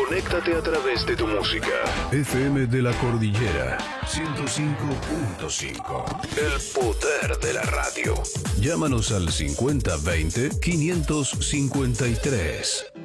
Conéctate a través de tu música. FM de la Cordillera 105.5. El poder de la radio. Llámanos al 5020-553.